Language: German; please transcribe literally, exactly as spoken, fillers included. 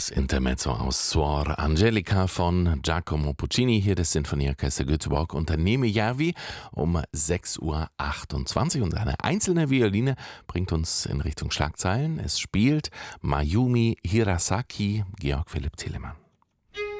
Das Intermezzo aus Suor Angelica von Giacomo Puccini, hier das Sinfonieorchester Göteborg unter Neeme Järvi um sechs Uhr achtundzwanzig und eine einzelne Violine bringt uns in Richtung Schlagzeilen. Es spielt Mayumi Hirasaki, Georg Philipp Telemann.